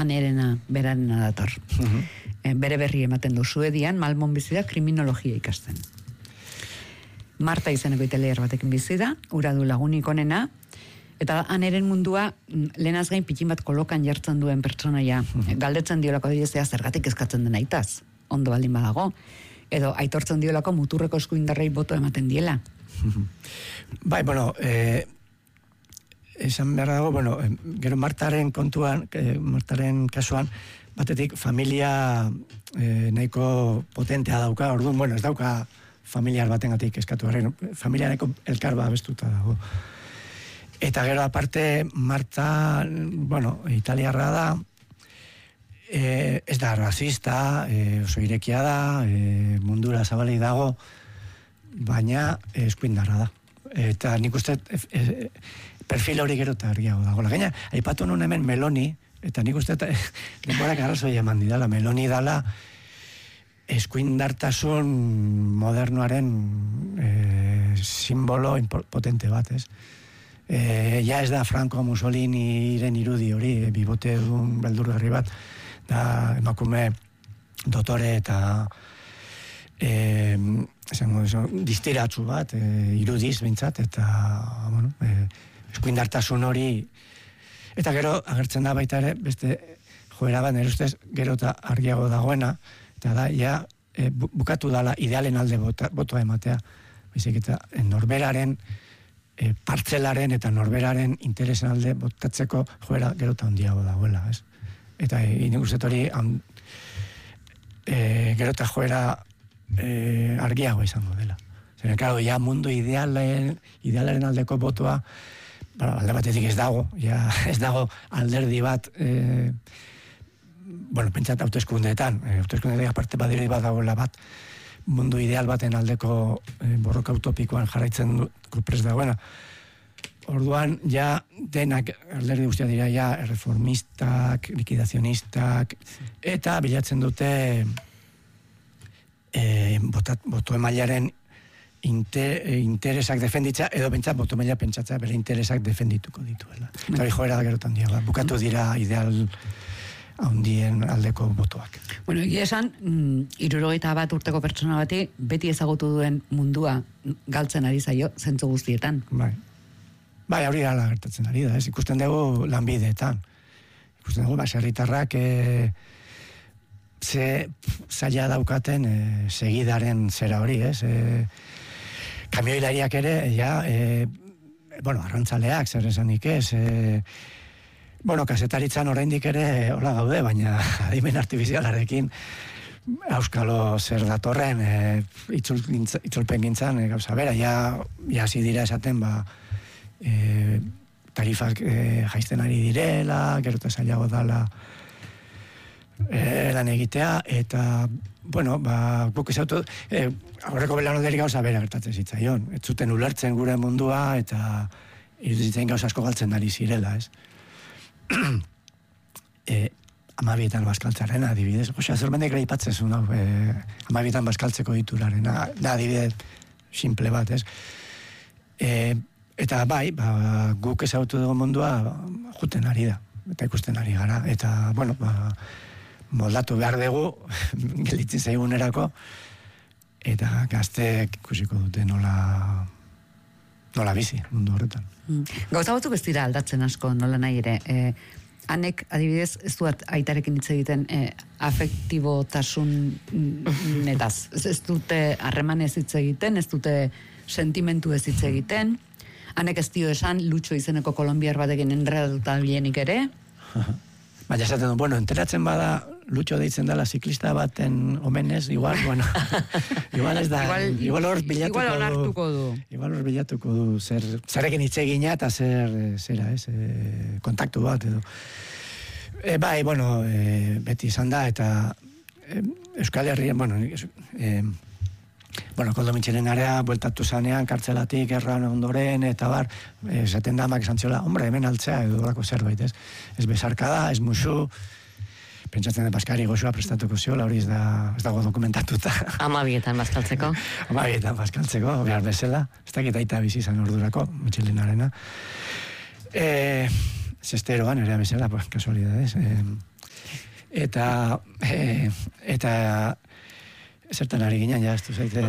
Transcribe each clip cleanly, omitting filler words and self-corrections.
anerena, berarena dator. Bere berri ematen du Suedian, Malmon bizi da kriminologia ikasten. Marta izeneko italiar batekin bizi da, ura du lagunik onena, eta aneren mundua lehenaz gain pitin bat kolokan jartzen duen pertsonaia, galdetzen diolako direzea zergatik eskatzen den aitaz, ondo baldin badago, edo aitortzen diolako muturreko eskuindarrei boto ematen diela. Bai, bueno, esan behar dago, bueno, gero Martaren kontuan, Martaren kasuan, batetik familia nahiko potentea dauka, orduan, bueno, ez dauka familiar batengatik eskatu garren, familia nahiko elkarba abestuta dago. Eta gero aparte, Marta, bueno, italiarra da, ez da rasista, oso irekia da, mundura zabalik dago, baina eskuindarra da. Eta nik uste perfil hori gero eta argiago dago. Gaina, aipatu nun hemen Meloni, eta nik uste denborak arrazoi eman didala. Meloni dala eskuindartasun modernoaren simbolo potente bat, ez? Ja ez da Franco Mussoliniren irudi hori, bibote duen beldurgarri bat, da emakume dotore eta distiratzu bat, irudiz bintzat, eta bueno, eskuindartasun hori, eta gero agertzen da baita ere, beste joera bat, nire ustez, gero eta argiago dagoena, eta da, ja, bukatu dala idealen alde botoa ematea, baizik eta norberaren, partzelaren eta norberaren interesen alde botatzeko joera gero eta handiago dagoela, ez? Eta nik uste hori gero eta joera argiago izango dela. Zeren, claro, ja mundu idealaren aldeko botoa, alde batetik ez dago, ja ez dago alderdi bat, bueno, pentsat hauteskundeetan aparte badirudi bat dagoela bat, mundu ideal baten aldeko borroka utopikoan jarraitzen prest dagoena. Orduan, ja denak alderdi guztia dira, ja reformistak, likidazionistak, eta bilatzen dute boto emailaren interesak defenditza, edo bentsat boto emaila pentsatza bere interesak defendituko dituela. Eta hori joera da gerotan dira, bukatu dira ideal handien aldeko botoak. Bueno, egia esan, 61 urteko pertsona bati beti ezagutu duen mundua galtzen ari zaio, zentzu guztietan. Bai, hori ala gertatzen ari da, ez? Ikusten dugu lanbideetan. Ikusten dugu, baserritarrak ze zaila daukaten segidaren zera hori, ez? Kamioilariak ere, ja, bueno, arrantzaleak, zer esanik ez, bueno, kasetaritzan oraindik ere hola gaude, baina adimen artifizialarekin auskalo zer datorren itzulpen gintzan, gauza bera, ja hasi dira esaten, tarifak jaisten ari direla, gero eta zailago dala lan egitea, eta, bueno, guk izautu, aurreko belaunaldiari gauza bera gertatzen zitzaion. Ez zuten ulertzen gure mundua, eta iruditzen gauza asko galtzen ari zirela, ez? Amabietan bazkaltzarena, adibidez. Osa, zer mendek reipatzen zuen, amabietan bazkaltzeko diturarena, da, adibidez, simple bat, ez? Eta bai, guk ezautu dugu mundua juten ari da, eta ikusten ari gara, eta, bueno, moldatu behar dugu, gelditzen zaigunerako, eta gazteek ikusiko dute nola bizi mundu horretan. Gauza batzuk ez dira aldatzen asko, nola nahi ere. Hanek, adibidez, ez duat aitarekin hitz egiten afektibotasunetaz. Ez dute harremanez hitz egiten, ez dute sentimentu ez hitz egiten. Hanek ez dio esan, Lutxo izeneko kolombiar batekin enredatuta bilenik ere. Baina esaten du, bueno, enteratzen bada Lutxo deitzen dela ziklista baten omenez, igual, bueno, igual ez da, igual hor bilatuko du. Igual hor bilatuko du, zerrekin hitz egina eta zera, kontaktu bat, edo. Bai, bueno, beti izan da, eta Euskal Herrian, bueno, Koldo Mitxelen area bueltatu zanean, kartzelatik, erran ondoren, eta bar, esaten da amak esan ziola, hombre, hemen altzea, edo horako zerbait, ez? Ez bezarka da, ez musu, pentsatzen da Baskari goxoa prestatuko ziola, hori ez dago dokumentatuta. Amabietan bazkaltzeko. Amabietan bazkaltzeko, behar bezala, ez dakit aita bizi izan ordurako, Mitxelen arena. Zesteroan, ere bezala, pues, kasualidades. Eta zertan ari ginen, ja, ez du zaite.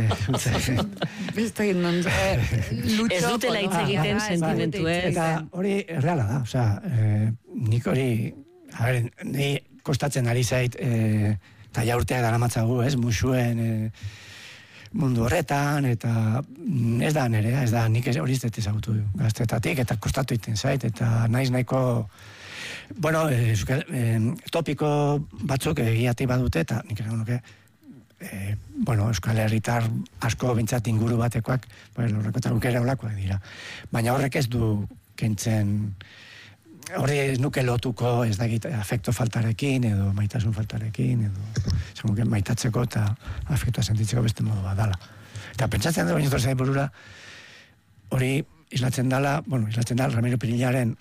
Ez dutela hitz egiten sentimentuez. Eta hori erreala da, nik hori, ni kostatzen ari zait, eta jaurteak daramatzagu, musuen mundu horretan, eta ez da nerea, ez da, nik hori ez dut ezagutu gaztetatik, eta kostatu iten zait, eta naiz nahiko, bueno, topiko batzuk egiatik badute, eta nik esan nuke, Euskal Herritar asko bintzat inguru batekoak, horrekotaruk ere olakoak dira. Baina horrek ez du kentzen, horri ez nuke lotuko, ez dakit, afekto faltarekin, edo maitasun faltarekin, edo maitatzeko eta afektoa sentitzeko beste modu bat dala. Eta pentsatzen da, baina zortzai burura, hori islatzen dala Ramiro Pirilaren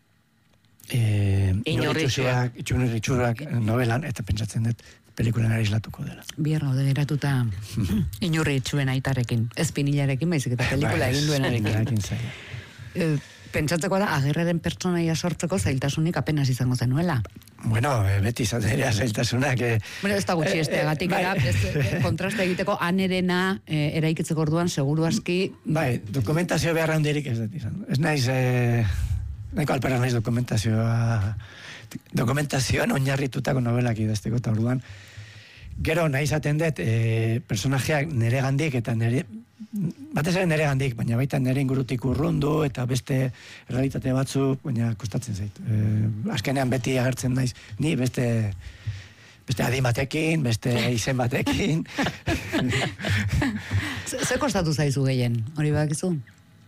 Inurritxurak novelan, eta pentsatzen dut, pelikulen islatuko dela. Bierra ode geratuta Inurritxuen aitarekin, ez Pinillarekin, baizik eta pelikula egin duenarekin. Pentsatzeko da, agerraren pertsonaia sortzeko zailtasunik apenas izango zenuela. Bueno, beti izateria zailtasunak. Bueno, ez da gutxi esteagatik, kontraste egiteko anerena eraikitzeko orduan, seguru aski... Bai, dokumentazio behar handirik ez dut izan. Ez naiz, nahiko alperan naiz dokumentazioan oinarritutako novelak idazteko, eta orduan, gero nahi izaten dut, personajeak nere gandik, eta batez ere nere gandik, baina baita nere ingurutik urrundu, eta beste realitate batzuk, baina kostatzen zait. Azkenean beti agertzen naiz, ni beste adin batekin, beste izen batekin. Ze kostatu zaizu gehien, hori bakizu?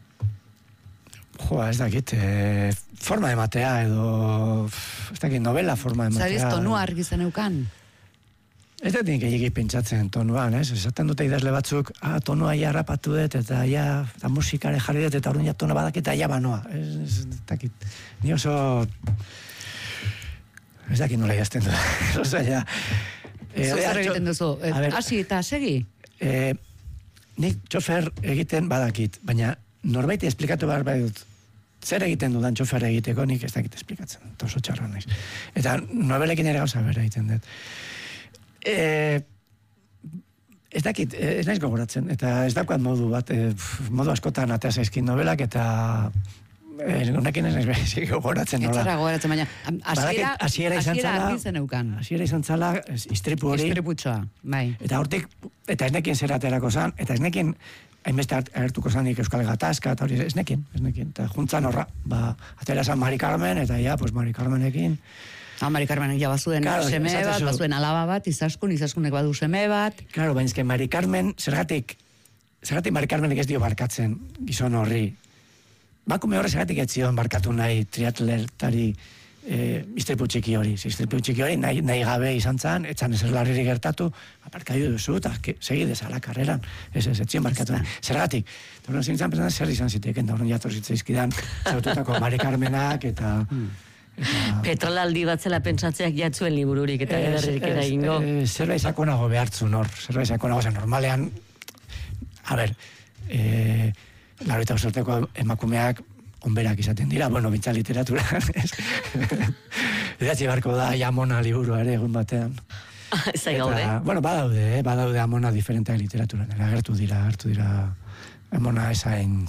Ez dakit, forma ematea, edo, ez dakit, novela forma ematea. Zariz, tonua argi zeneukan? Ez dut nik egik pentsatzen tonuan, esaten dute idazle batzuk, tonua ia rapatu dut, eta musikare jarri dut, eta orduan tona badak, eta ia banoa. Ez dakit, ni oso... Ez dakit nola idazten du. Zer egiten duzu? Hasi eta segi? Nik txofer egiten badakit, baina norbait esplikatu behar bai dut. Zer egiten dudan txofer egiteko, nik ez dakit esplikatzen. Oso txarra naiz. Eta nobelekin ere gauza bera egiten dut. Ez dakit, ez naiz gogoratzen. Eta ez dakoat modu bat, modu askotan atea zaizkin nobelak, eta honekin ez naiz gogoratzen nola. Etzara gogoratzen, baina hasiera argi zeneukan. Hasiera izan zala, istripu hori. Istriputxoa, bai. Eta hortik, eta ez nekin zer aterako zan, eta ez nekin hainbeste agertuko zanik Euskal Gatazka, eta hori ez nekin. Eta juntzan horra, atera zan Mari Carmen, eta Mari Carmenekin. Mari Carmenek ja bazuen seme bat, bazuen alaba bat, izaskunek badu seme bat. Claro, baina Mari Carmen, zergatik Mari Carmenek ez dio barkatzen gizon horri. Bakume horre zergatik ez zion barkatu nahi triatletari istripu txiki hori. Istripu txiki hori nahi gabe izan zan, etzan ezer larriri gertatu, aparkaiu duzu, eta segi dezala karreran. Ez zion barkatu. Zergatik. Eta horren zintzen pensan zer izan ziteken, da horren jatorzitzizkidan zaututako Mari Carmenak, eta... Petrolaldi batzela pentsatzeak jatzuen libururik eta ederrik eragingo. Zerbait sakonago behartzun hor. Zerbait sakonago zen normalean. A ber, laurogeita bost emakumeak onberak izaten dira, bueno, bintza literatura. Idatzi barko da Amona liburua ere egun batean. Zai gaude. Bueno, badaude Amona diferenteak literaturan. Agertu dira Amona esain,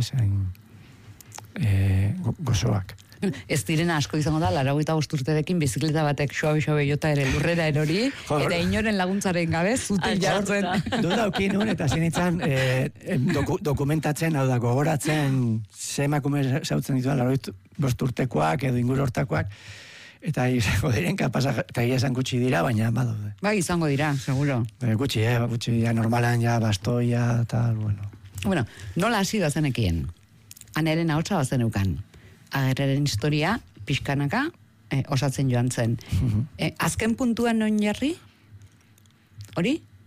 gozoak. Ez direna asko izango da, 85 urterekin bizikleta batek xoabe jota ere lurrera erori, eta inoren laguntzaren gabe, zutik jartzen. Duda aukin nuen, eta zinitzen dokumentatzen, hau da, gogoratzen, ze emakume zautzen dituan, 85 urtekoak edo inguru hortakoak, eta izango diren, eta esan gutxi dira, baina badaude. Bai, izango dira, seguro. Gutxi dira, normalan ja, bastoia, tal, bueno. Bueno, nola hasi da zenekien? Aneren ahotsa bazeneukan. Agerraren historia, pixkanaka, osatzen joan zen. Azken puntuan non jarri? Hori?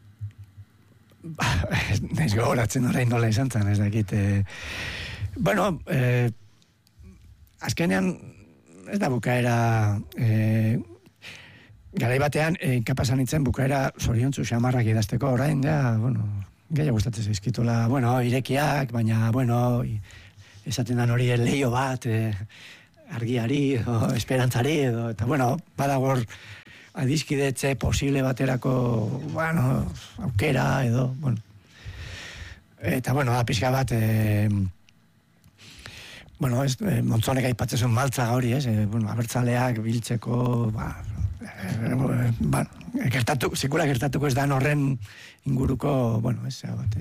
Naiz gogoratzen orain nola izan zen, ez dakit. Bueno, azkenean, ez da bukaera, garai batean, kapasan itzen bukaera zoriontzu xamarrak idazteko, orain, ja, bueno, gehiago gustatzen zaizkitola, bueno, irekiak, baina, bueno, esaten dan hori leio bat, argiari, edo esperantzari, edo, eta bueno, badagor adiskidetze posible baterako, bueno, aukera edo, bueno. Eta, bueno, pixka bat, bueno, Montzonek aipatzen maltza hori, bueno, abertzaleak biltzeko, sekula gertatuko ez da horren inguruko, bueno, bat,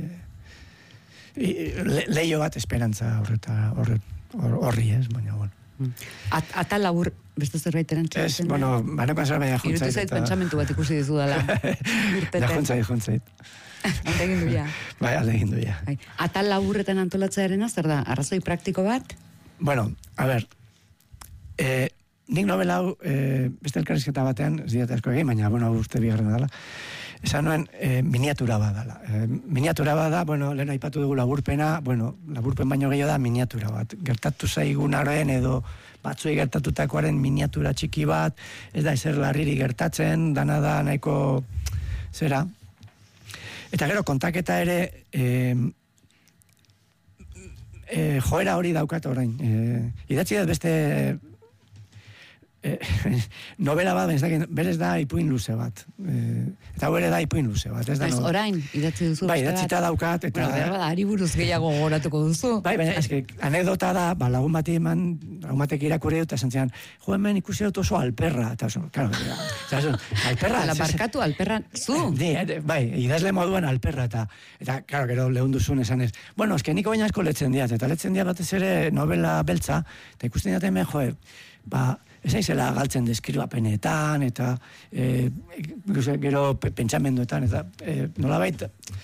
leio bat esperantza horri, baina, bueno. Ata labur, beste zerbait erantzun? Ez, bueno, baneko azera baina juntzait. Irutu zait pentsamentu bat ikusi dizu dela. Ja, juntzait. Alde egin du ja. Bai, alde egin du ja. Atal laburretan antolatzearen zer da? Arrazoi praktiko bat? Bueno, a ber, nik novela hau, beste elkarrizketa batean, ez diat asko egin, baina, bueno, uste bigarren dela, esan nuen, miniatura badala. Miniatura bada, bueno, lehen aipatu dugu laburpena, bueno, laburpen baino gehiago da miniatura bat. Gertatu zaigunaren edo batzuei gertatutakoaren miniatura txiki bat, ez da ezer larriri gertatzen, dana da nahiko zera. Eta gero, kontaketa ere, joera hori daukat orain. Idatzi dut beste novela bat, berez da ipuin luze bat. Eta bere da ipuin luze bat. Ez orain, idatzi duzu. Bai, idatzita daukat. Bueno, berba, ari buruz gehiago gogoratuko duzu. Bai, baina, anekdota da, lagun batek irakurri dut, esan zian, jo, hemen ikusi dut oso alperra. Eta oso, claro, alperra. Barkatu, alperra, zu. Bai, idazle moduan alperra. Eta, claro, gero lehun duzun esan ez. Bueno, eske niko baina asko letzen diat, eta letzen diat batez ere novela beltza, eta ikusten diat hemen, ez aizela galtzen deskribapenetan, eta gero pentsamenduetan, eta nolabait,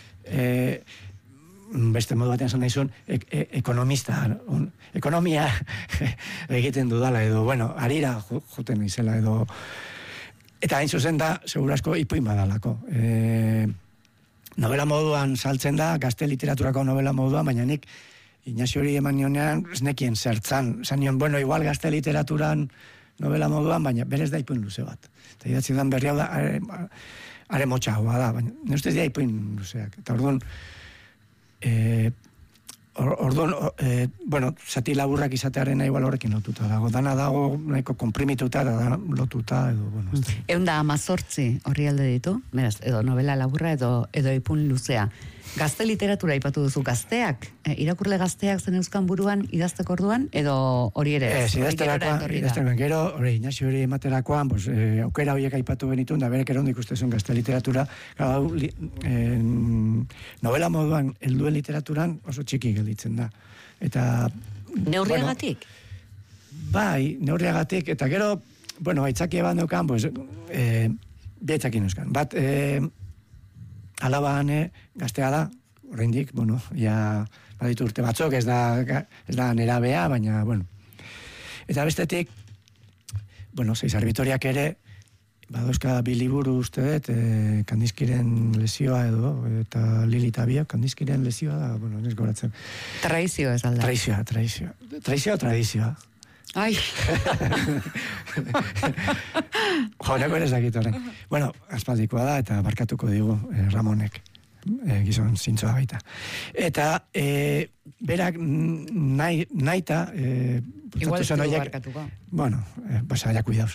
beste modu batean zan nahizun, ekonomista, ekonomia egiten dudala, edo, bueno, arira juten naizela, edo, eta hain zuzen da, segurasko ipuin badalako. Novela moduan saltzen da, gazte literaturako novela moduan, baina nik Ignacio hori eman nionean, ez nekien zertzan, zan nion, bueno, igual gazte literaturan novela moduan, baina berez da ipuin luze bat. Eta idatzi dan berri hau da, are motxa hau da, baina ne ustez dira ipuin luzeak. Eta bueno, zati laburrak izatearen igual horrekin lotuta dago. Dana dago nahiko komprimituta da lotuta, edo, bueno. 118 horri alde ditu, beraz, edo novela laburra edo ipun luzea. Gazte literatura ipatu duzu, gazteak, irakurle gazteak zen euskan buruan idazteko orduan, edo hori ere? Ez, idazterakoan, gero, hori, Ignacio hori ematerakoan, aukera horiek aipatu benitun, da berek erondo ikustezun gazte literatura, novela moduan, helduen literaturan oso txiki gelditzen da. Eta... Neurriagatik? Bai, neurriagatik, eta gero, bueno, aitzaki eban dukan, bi aitzaki nuzkan. Bat, alabaan gaztea da, oraindik, bueno, ja baditu urte batzuk, ez da nerabea, baina, bueno. Eta bestetik, bueno, Zeizar Bitoriak ere, badozka bi liburu uste dut, Kandizkiren lesioa edo, eta Lili Tabia, Kandizkiren lesioa da, bueno, ez goratzen. Traizio ez alda. Traizioa. Traizioa o tradizioa? Ai! Neko ere ez dakit horren. Bueno, aspaldikoa da, eta barkatuko digu Ramonek, gizon zintzoa baita. Eta berak naita... Igual ez dugu barkatuko. Bueno, haya cuidaos.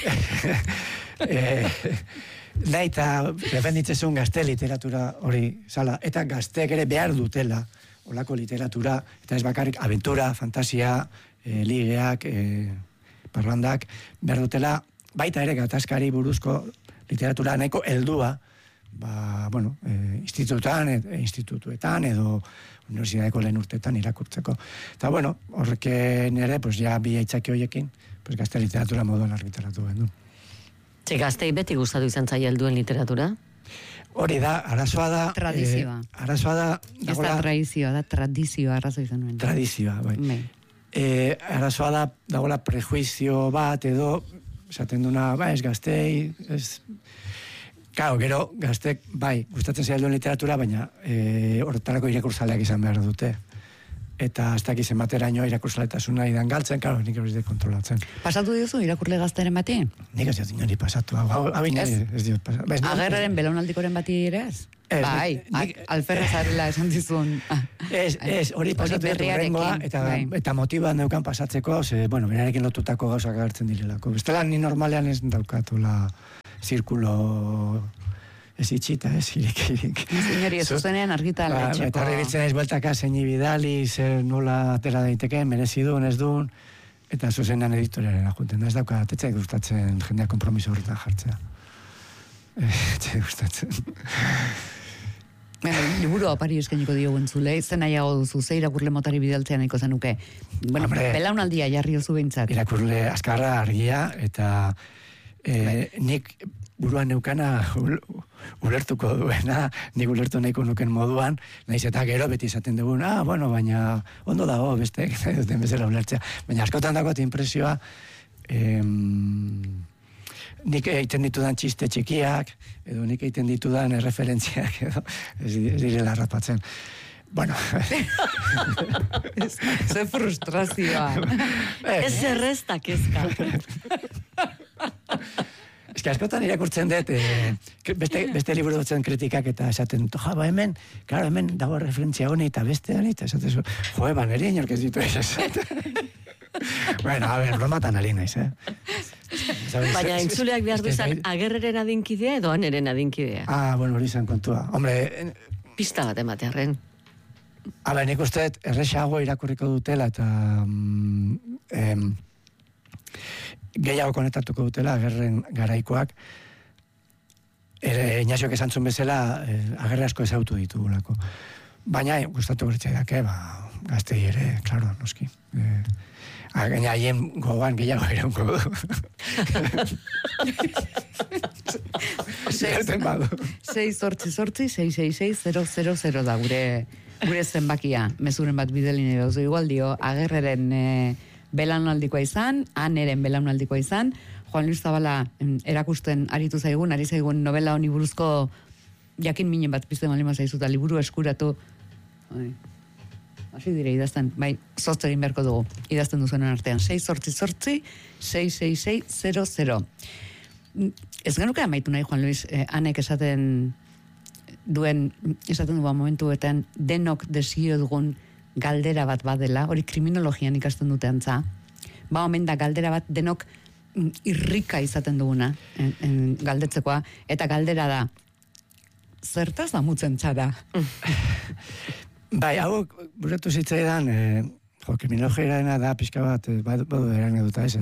Naita defenditzezun gazte literatura hori zala, eta gazteek ere behar dutela olako literatura, eta ez bakarrik aventura, fantasia, ligeak, parrandak, behar dutela, baita ere gatazkari buruzko literatura nahiko heldua, bueno, institutuetan edo universitateko lehen urtetan irakurtzeko. Eta, bueno, horreken ere, ja bi aitzaki horiekin, gazte literatura moduan argitaratu bendu. Gaztei beti gustatu izan zaila helduen literatura? Hori da, arazoa da... Tradizioa. Arazoa da... Ez da tradizioa, da tradizioa arrazo izan nuen. Tradizioa, bai. Arazoa da, dagoela prejuizio bat edo, esaten duna, ez gaztei, ez... Claro, gero, gaztek, bai, gustatzen zaila duen literatura, baina horretarako irakurzaleak izan behar dute. Eta ez dakiz emateraino irakurzaletasuna idan galtzen, claro, nik hori kontrolatzen. Pasatu diozu irakurle gaztaren bati? Nik ez diot inori pasatu, ez diot pasatu. Agerraren belaunaldikoren bati ere ez? Bai, alferra zarela esan dizun. Ez, hori pasatu dut urrengoa, eta motiban neukan pasatzeko, bueno, berarekin lotutako gauzak agertzen direlako. Bestela, ni normalean ez daukatula, zirkulo ez itxita, ez irik. Zinori, ez zuzenean argitara etxeko. Eta horrebitzen ez bueltaka zein bidali, zer nola atera daiteke, merezi duen, ez duen, eta zuzenean editorialera junten. Ez dauka, tetzai gustatzen jendea kompromiso horretan jartzea. Tetzai gustatzen. Liburu opari eskainiko diogu entzule, zen nahiago duzu, ze irakurle motari bidaltzea nahiko zenuke. Bueno, belaunaldia jarri oso behintzat. Irakurle azkarra, argia, eta nik buruan neukana ulertuko duena, nik ulertu nahiko nuken moduan, naiz eta gero beti izaten dugun, bueno, baina ondo dago beste, duten bezala ulertzea. Baina askotan dagoet impresioa, nik egiten ditudan txiste txikiak, edo nik egiten ditudan referentziak, edo ez direla rapatzen. Bueno. Ze frustrazioa. Ez errestak ezka. Ez que askotan irakurtzen dut, beste liburu dutzen kritikak eta esaten dut, hemen dago referentzia honi eta beste honi, eta esaten zu, niri inork ez ditu esaten. Bueno, a ver, bromatan ali naiz, Baina entzuleak behar duzan Agerreren adinkidea edo Aneren adinkidea? Bueno, hori zen kontua. Hombre... Pista bat ematearren. Nik uste erresago irakurriko dutela eta gehiago konektatuko dutela Agerren garaikoak. Inaziok esan zuen bezala Agerre asko ezautu ditugulako. Baina gustatu bertzaidak, gaztei ere, klaro, noski. Gaina haien gogoan gehiago iraunko du. 6-8-6-6-6-000 da gure zenbakia, mezuren bat bideline dauzu. Igual dio, Agerreren belaunaldikoa izan, Aneren belaunaldikoa izan, Juan Luis Zabala erakusten ari zaigun novela honi buruzko jakin minen bat pizten malima zaizuta, liburu eskuratu. Hasi dire idazten, zozte egin beharko dugu, idazten duzuenen artean. 6-8-6-6-6-6-0-0. Ez genuke amaitu nahi, Juan Luis, Anek esaten du momentuetan denok desio dugun galdera bat badela, hori kriminologian ikasten dute antza. Omen da galdera bat denok irrika izaten duguna galdetzekoa, eta galdera da, zertaz damutzen txara? Hau, buratu zitzaidan, kriminologiarena da, pixka bat, badu eran eduta ez,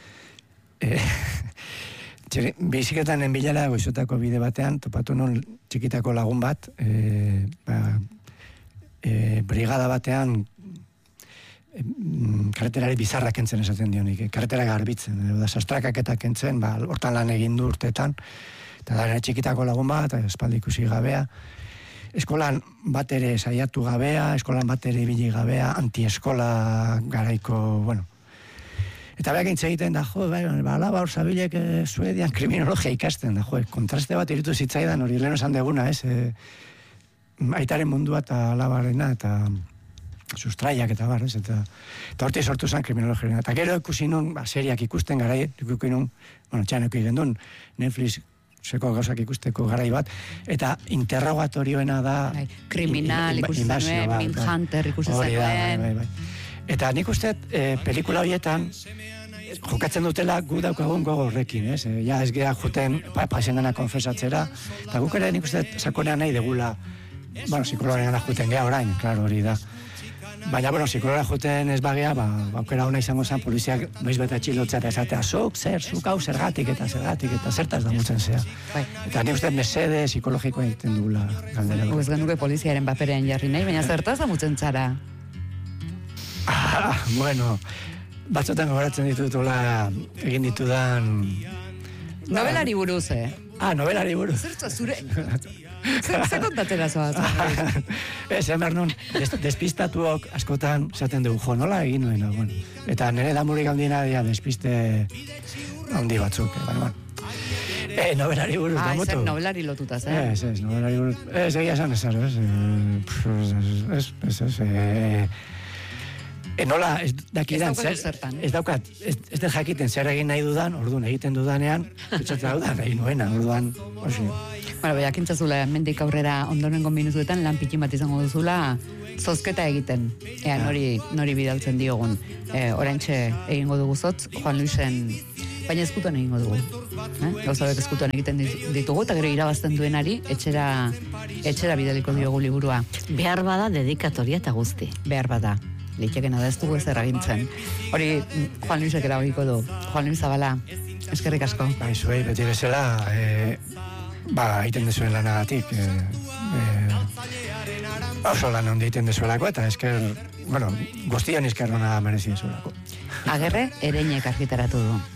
biziketan enbilara goizotako bide batean, topatu non txikitako lagun bat, brigada batean kareterari bizarra kentzen esaten dionik, karetera garbitzen, sastrakak eta kentzen, hortan lan egin du urteetan, eta da txikitako lagun bat, espaldi ikusi gabea, eskolan bat ere saiatu gabea, eskolan bat ere ibili gabea, antieskola garaiko, bueno. Eta beak egiten da, alaba hor zabilek Suedian kriminologia ikasten da, kontraste bat iritu zitzaidan, hori lehen esan deguna, aitaren mundua eta alabarena, eta sustraiak eta bar, eta horti sortu zen kriminologia. Eta gero ikusi nun, seriak ikusten garai, ikusi nun, txan ikusi gendun, Netflix, seko gauzak ikusteko garai bat, eta interrogatorioena da... Kriminal ikusten nuen, Mindhunter ikusten zenuen. Eta nik uste, pelikula horietan, jokatzen dutela gu daukagun gogo horrekin, ez? Ja, ez geha juten pasendana konfesatzera, eta guk ere nik uste sakonean nahi degula, psikologarean juten geha orain, klaro hori da. Baina, psikologara juten ez bagea, aukera hona izango zen, poliziak noiz bete atxilotzea eta esatea, zuk hau zergatik eta zertaz da mutzen zea. Eta nik uste mesede psikologikoa egiten dugula galdera. Ez genuke poliziaren paperean jarri nahi, baina zertaz da mutzen zara? Bueno, batzotan gogoratzen ditutula egin ditudan... Nobelari buruz, Nobelari buruz. Zertza, zure... Zer kontatera zoaz? Ez, nun, despistatuok askotan esaten dugu, nola egin nuena, bueno. Eta nire damurik handiena dira despiste handi batzuk, nobelari buruz, damutu. Ez, nobelari lotuta, Ez, nobelari buruz. Ez, egia esan ez, nola, ez dakidan, ez daukat, ez den jakiten zer egin nahi dudan, orduan egiten dudanean, pentsatzen dudan egin nuena, orduan, jakintzazula, mendik aurrera ondonengo minutuetan, lan pikin bat izango duzula, zozketa egiten, nori bidaltzen diogun. Oraintxe egingo dugu zotz, Juan Luisen baina ezkutuan egingo dugu. Gauza bek ezkutuan egiten ditugu, eta gero irabazten duenari etxera bidaliko diogu liburua. Behar bada dedikatoria eta guzti. Behar bada. Litekena da ez dugu ezer agintzen. Hori, Juan Luisek erabiko du. Juan Luis Zabala, eskerrik asko. Zuei, beti bezala, egiten dezuen lanagatik. Oso lan ondi egiten dezuelako, eta guztian esker hona merezi dezuelako. Agerre, Ereinek argitaratu du.